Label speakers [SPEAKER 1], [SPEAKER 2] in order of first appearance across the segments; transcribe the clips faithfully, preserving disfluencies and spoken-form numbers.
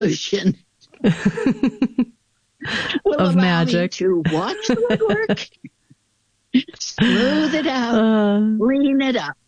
[SPEAKER 1] solution will
[SPEAKER 2] of
[SPEAKER 1] allow
[SPEAKER 2] magic
[SPEAKER 1] me to watch the woodwork, smooth it out,
[SPEAKER 2] uh,
[SPEAKER 1] clean it up.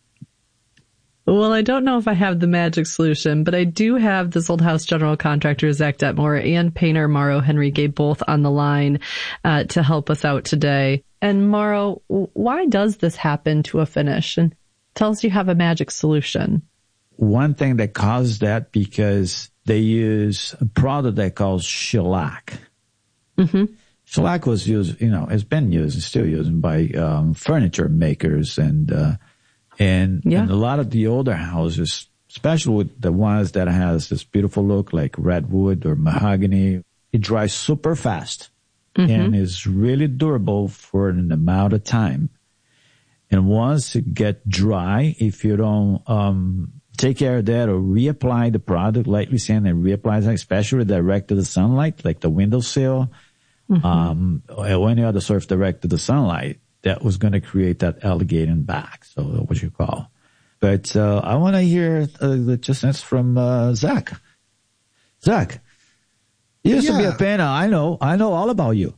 [SPEAKER 2] Well, I don't know if I have the magic solution, but I do have This Old House general contractor Zach Detmore and painter Mauro Henrique both on the line uh, to help us out today. And Mauro, why does this happen to a finish? And tell us you have a magic solution.
[SPEAKER 3] One thing that causes that because they use a product they call shellac.
[SPEAKER 2] Mm-hmm.
[SPEAKER 3] Shellac was used, you know, it's been used and still used by um, furniture makers and uh And,
[SPEAKER 2] yeah.
[SPEAKER 3] and a lot of the older houses, especially with the ones that has this beautiful look like redwood or mahogany, it dries super fast mm-hmm. and is really durable for an amount of time. And once it gets dry, if you don't um take care of that or reapply the product, lightly sand and reapply it, especially direct to the sunlight, like the windowsill, mm-hmm. um, or any other surface direct to the sunlight, that was going to create that alligator back. So what you call. But uh, I want to hear uh, the just from uh, Zach. Zach, you used yeah. to be a painter. I know. I know all about you.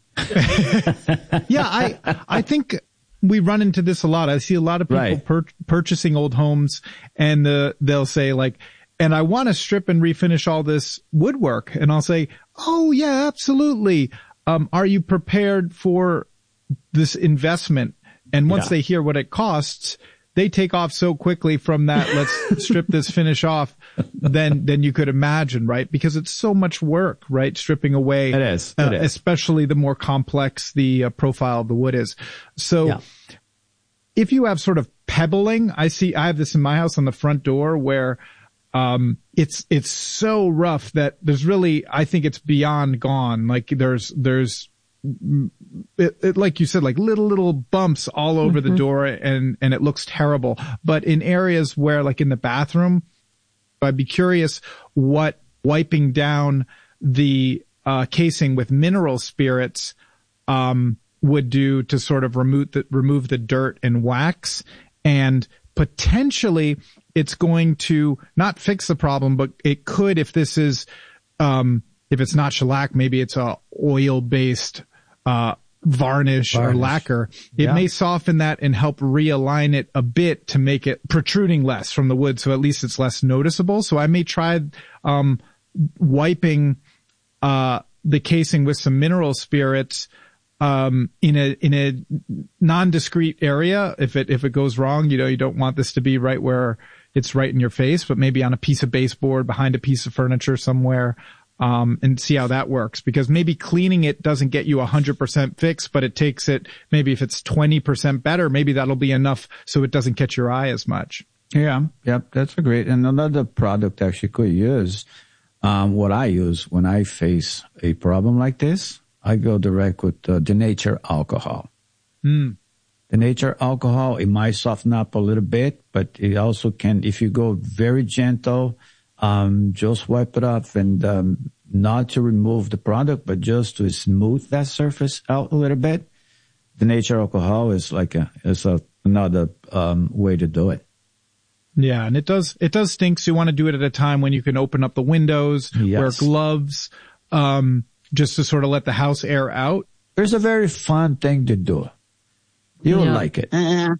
[SPEAKER 4] yeah, I I think we run into this a lot. I see a lot of people
[SPEAKER 3] right.
[SPEAKER 4] pur- purchasing old homes, and the, they'll say like, and I want to strip and refinish all this woodwork. And I'll say, oh, yeah, absolutely. Um, are you prepared for this investment? And once yeah. they hear what it costs, they take off so quickly from that, let's strip this finish off, then, then you could imagine, right? Because it's so much work, right? Stripping away.
[SPEAKER 3] It is. It
[SPEAKER 4] uh,
[SPEAKER 3] is.
[SPEAKER 4] Especially the more complex the uh, profile of the wood is. So yeah. if you have sort of pebbling, I see, I have this in my house on the front door where, um, it's, it's so rough that there's really, I think it's beyond gone. Like there's, there's, It, it, like you said, like little, little bumps all over mm-hmm. the door and, and it looks terrible. But in areas where, like in the bathroom, I'd be curious what wiping down the, uh, casing with mineral spirits, um, would do to sort of remove the, remove the dirt and wax. And potentially it's going to not fix the problem, but it could, if this is, um, if it's not shellac, maybe it's a oil based, uh, varnish, varnish or lacquer. It yeah. may soften that and help realign it a bit to make it protruding less from the wood. So at least it's less noticeable. So I may try, um, wiping, uh, the casing with some mineral spirits, um, in a, in a non-discrete area. If it, if it goes wrong, you know, you don't want this to be right where it's right in your face, but maybe on a piece of baseboard behind a piece of furniture somewhere. Um, and see how that works, because maybe cleaning it doesn't get you a hundred percent fix, but it takes it, maybe if it's twenty percent better, maybe that'll be enough so it doesn't catch your eye as much.
[SPEAKER 3] Yeah. Yep. That's a great. And another product actually could use, um, what I use when I face a problem like this, I go direct with uh, Denature alcohol.
[SPEAKER 4] Mm.
[SPEAKER 3] Denature alcohol, it might soften up a little bit, but it also can, if you go very gentle, Um, just wipe it off and, um, not to remove the product, but just to smooth that surface out a little bit. Denature alcohol is like a, is a, another, um, way to do it.
[SPEAKER 4] Yeah. And it does, it does stink. So you want to do it at a time when you can open up the windows,
[SPEAKER 3] yes.
[SPEAKER 4] wear gloves, um, just to sort of let the house air out.
[SPEAKER 3] There's a very fun thing to do. You'll
[SPEAKER 2] yeah.
[SPEAKER 3] like it.
[SPEAKER 1] Uh,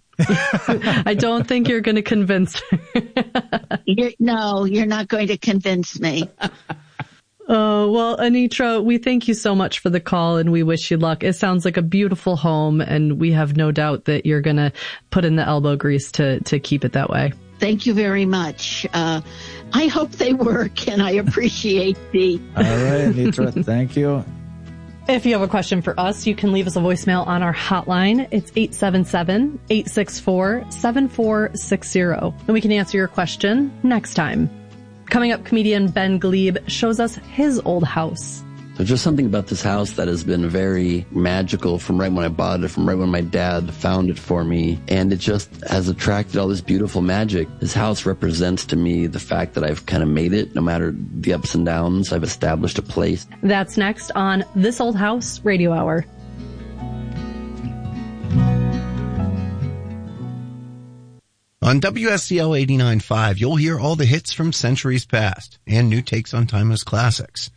[SPEAKER 2] I don't think you're going to convince me.
[SPEAKER 1] you're, no, you're not going to convince me.
[SPEAKER 2] Oh, well, Anitra, we thank you so much for the call and we wish you luck. It sounds like a beautiful home and we have no doubt that you're going to put in the elbow grease to, to keep it that way.
[SPEAKER 1] Thank you very much. Uh, I hope they work and I appreciate the...
[SPEAKER 3] All right, Anitra, thank you.
[SPEAKER 2] If you have a question for us, you can leave us a voicemail on our hotline. It's eight seven seven, eight six four, seven four six zero. And we can answer your question next time. Coming up, comedian Ben Glebe shows us his old house.
[SPEAKER 5] There's just something about this house that has been very magical from right when I bought it, from right when my dad found it for me. And it just has attracted all this beautiful magic. This house represents to me the fact that I've kind of made it. No matter the ups and downs, I've established a place.
[SPEAKER 2] That's next on This Old House Radio Hour.
[SPEAKER 6] On W S C L eighty-nine point five, you'll hear all the hits from centuries past and new takes on timeless classics.